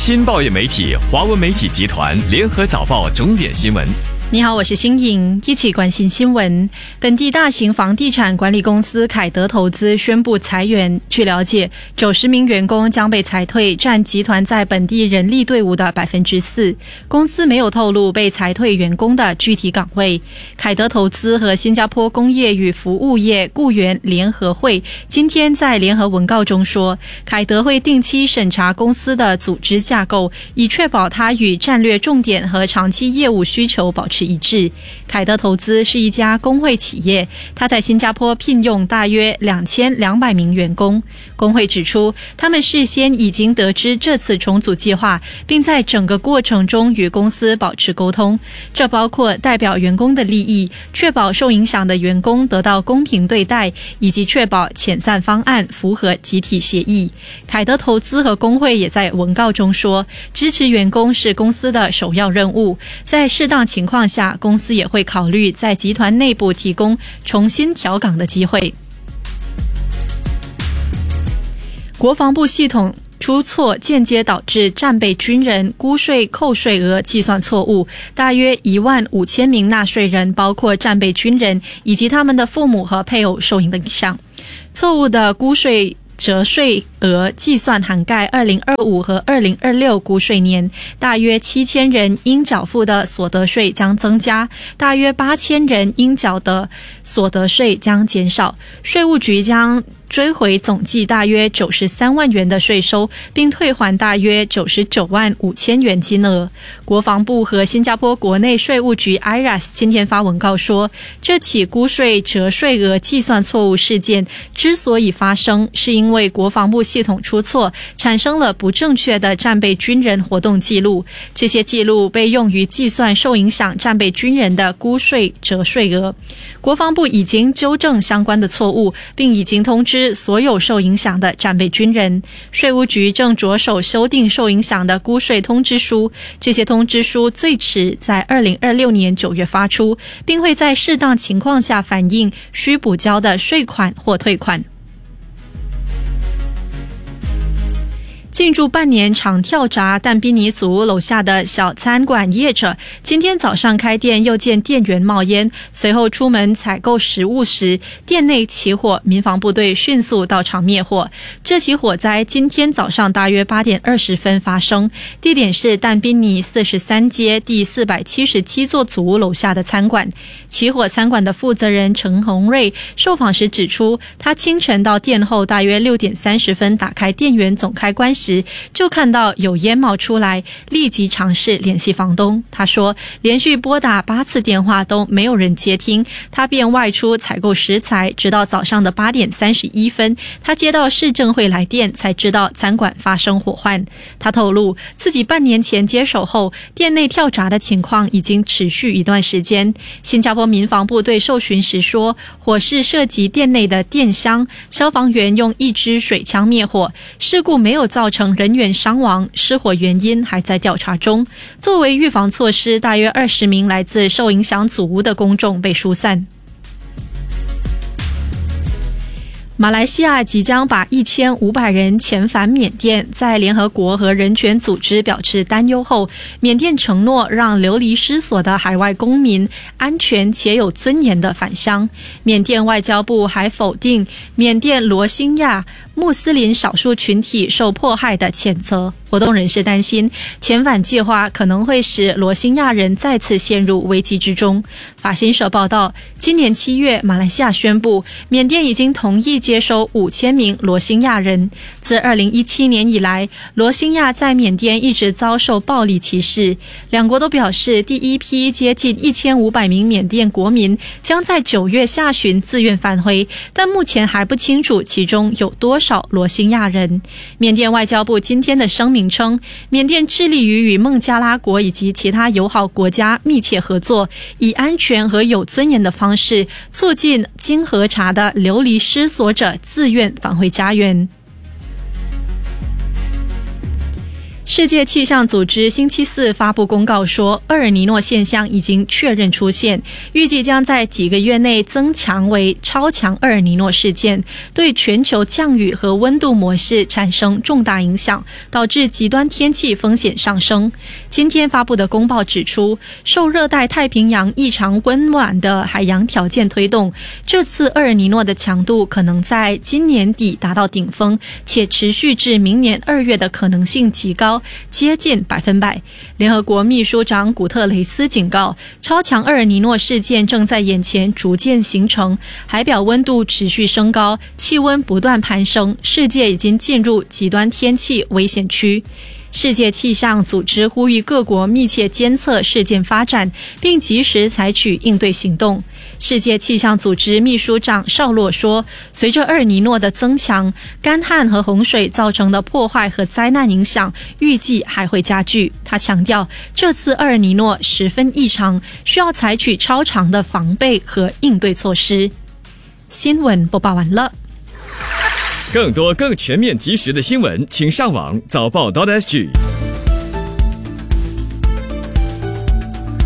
新报业媒体华文媒体集团联合早报重点新闻。 你好，我是新颖，一起关心新闻。本地大型房地产管理公司凯德投资宣布裁员。据了解，90名员工将被裁退，占集团在本地人力队伍的 4%。公司没有透露被裁退员工的具体岗位。凯德投资和新加坡工业与服务业雇员联合会今天在联合文告中说，凯德会定期审查公司的组织架构，以确保它与战略重点和长期业务需求保持一致。凯德投资是一家工会企业，它在新加坡聘用大约2200名员工。工会指出，他们事先已经得知这次重组计划，并在整个过程中与公司保持沟通，这包括代表员工的利益，确保受影响的员工得到公平对待，以及确保遣散方案符合集体协议。凯德投资和工会也在文告中说，支持员工是公司的首要任务，在适当情况下，公司也会考虑在集团内部提供重新调岗的机会。国防部系统出错，间接导致战备军人估税扣税额计算错误，大约15000名纳税人，包括战备军人以及他们的父母和配偶受影响。错误的估税折税额计算涵盖2025和2026估税年，大约7000人应缴付的所得税将增加，大约8000人应缴的所得税将减少。税务局将追回总计大约93万元的税收，并退还大约99万5千元金额。国防部和新加坡国内税务局 IRAS 今天发文告说，这起估税折税额计算错误事件之所以发生，是因为国防部系统出错，产生了不正确的战备军人活动记录，这些记录被用于计算受影响战备军人的估税折税额。国防部已经纠正相关的错误，并已经通知所有受影响的战备军人。税务局正着手修订受影响的估税通知书，这些通知书最迟在2026年9月发出，并会在适当情况下反映需补交的税款或退款。进驻半年常跳闸但宾尼祖屋楼下的小餐馆业者，今天早上开店又见店员冒烟，随后出门采购食物时，店内起火，民防部队迅速到场灭火。这起火灾今天早上大约8点20分发生，地点是但宾尼43街第477座祖屋楼下的餐馆。起火餐馆的负责人陈宏瑞受访时指出，他清晨到店后大约6点30分打开电源总开关时，就看到有烟冒出来，立即尝试联系房东。他说，连续拨打8次电话都没有人接听，他便外出采购食材，直到早上的8点31分，他接到市政会来电，才知道餐馆发生火患。他透露，自己半年前接手后，店内跳闸的情况已经持续一段时间。新加坡民防部队受询时说，火势涉及店内的电箱，消防员用1支水枪灭火，事故没有造成人员伤亡，失火原因还在调查中。作为预防措施，大约20名来自受影响祖屋的公众被疏散。马来西亚即将把1500人遣返缅甸，在联合国和人权组织表示担忧后，缅甸承诺让流离失所的海外公民安全且有尊严的返乡。缅甸外交部还否定缅甸罗兴亚穆斯林少数群体受迫害的谴责。活动人士担心，遣返计划可能会使罗兴亚人再次陷入危机之中。法新社报道，今年7月，马来西亚宣布，缅甸已经同意接收5000名罗兴亚人。自2017年以来，罗兴亚在缅甸一直遭受暴力歧视。两国都表示，第一批接近1500名缅甸国民将在9月下旬自愿返回，但目前还不清楚其中有多少罗兴亚人。缅甸外交部今天的声明称，缅甸致力于与孟加拉国以及其他友好国家密切合作，以安全和有尊严的方式促进经核查的流离失所者自愿返回家园。 世界气象组织星期四发布公告说，厄尔尼诺现象已经确认出现，预计将在几个月内增强为超强厄尔尼诺事件，对全球降雨和温度模式产生重大影响，导致极端天气风险上升。今天发布的公报指出，受热带太平洋异常温暖的海洋条件推动，这次厄尔尼诺的强度可能在今年底达到顶峰，且持续至明年2月的可能性极高，接近100%。联合国秘书长古特雷斯警告，超强厄尔尼诺事件正在眼前逐渐形成，海表温度持续升高，气温不断攀升，世界已经进入极端天气危险区。世界气象组织呼吁各国密切监测事件发展，并及时采取应对行动。世界气象组织秘书长绍洛说，随着厄尔尼诺的增强，干旱和洪水造成的破坏和灾难影响预计还会加剧。他强调，这次厄尔尼诺十分异常，需要采取超长的防备和应对措施。新闻播报完了。 更多更全面及时的新闻，请上网早报.sg。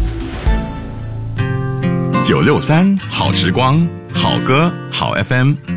963好时光，好歌好 FM。